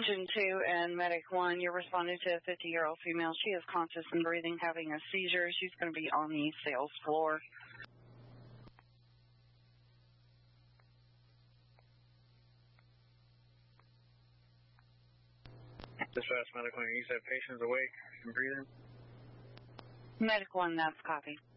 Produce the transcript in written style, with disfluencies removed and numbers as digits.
Engine 2 and Medic 1, you're responding to a 50-year-old female. She is conscious and breathing, having a seizure. She's going to be on the sales floor. Dispatch, Medic 1, you said patient's awake and breathing? Medic 1, that's copy.